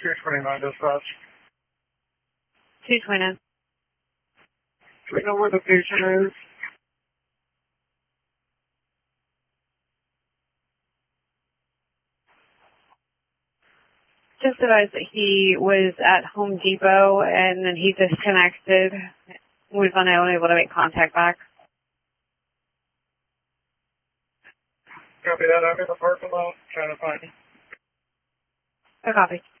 229 dispatch. 229. Do we know where the patient is? Just advised that he was at Home Depot and then he disconnected. Was unable to make contact back. Copy that. I'm in the parking lot trying to find him. A copy.